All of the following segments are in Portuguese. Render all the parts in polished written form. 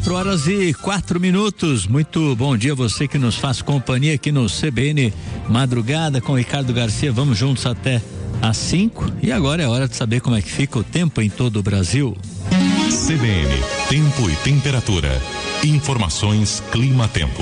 4:04. Muito bom dia, você que nos faz companhia aqui no CBN Madrugada com o Ricardo Garcia. Vamos juntos até às 5 e agora é hora de saber como é que fica o tempo em todo o Brasil. CBN, tempo e temperatura. Informações Clima-Tempo.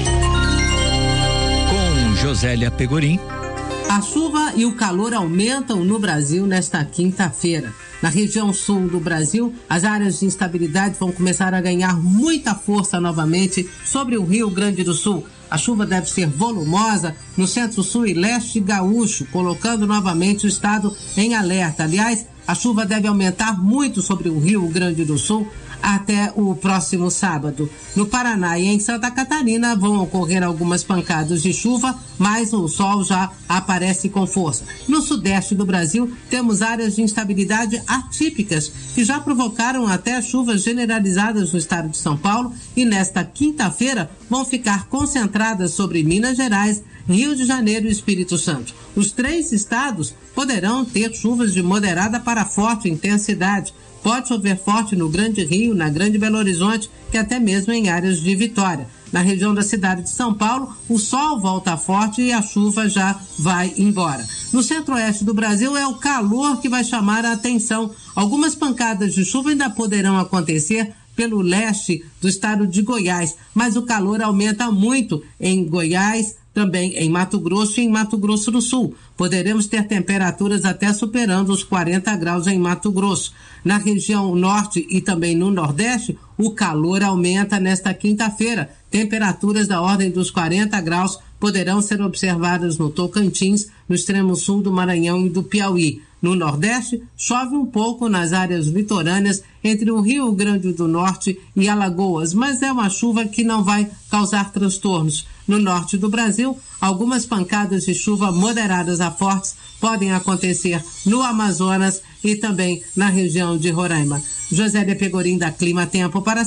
Com Josélia Pegorim. A chuva e o calor aumentam no Brasil nesta quinta-feira. Na região sul do Brasil, as áreas de instabilidade vão começar a ganhar muita força novamente sobre o Rio Grande do Sul. A chuva deve ser volumosa no centro-sul e leste gaúcho, colocando novamente o estado em alerta. Aliás, a chuva deve aumentar muito sobre o Rio Grande do Sul até o próximo sábado. No Paraná e em Santa Catarina vão ocorrer algumas pancadas de chuva, mas o sol já aparece com força. No sudeste do Brasil, temos áreas de instabilidade atípicas que já provocaram até chuvas generalizadas no estado de São Paulo e nesta quinta-feira vão ficar concentradas sobre Minas Gerais, Rio de Janeiro e Espírito Santo. Os 3 estados poderão ter chuvas de moderada para forte intensidade. Pode chover forte no Grande Rio, na Grande Belo Horizonte, que até mesmo em áreas de Vitória. Na região da cidade de São Paulo, o sol volta forte e a chuva já vai embora. No centro-oeste do Brasil, é o calor que vai chamar a atenção. Algumas pancadas de chuva ainda poderão acontecer pelo leste do estado de Goiás, mas o calor aumenta muito em Goiás, também em Mato Grosso e em Mato Grosso do Sul. Poderemos ter temperaturas até superando os 40 graus em Mato Grosso. Na região norte e também no nordeste, o calor aumenta nesta quinta-feira. Temperaturas da ordem dos 40 graus poderão ser observadas no Tocantins, no extremo sul do Maranhão e do Piauí. No Nordeste, chove um pouco nas áreas litorâneas entre o Rio Grande do Norte e Alagoas, mas é uma chuva que não vai causar transtornos. No norte do Brasil, algumas pancadas de chuva moderadas a fortes podem acontecer no Amazonas e também na região de Roraima. Josélia Pegorim, da Clima Tempo, para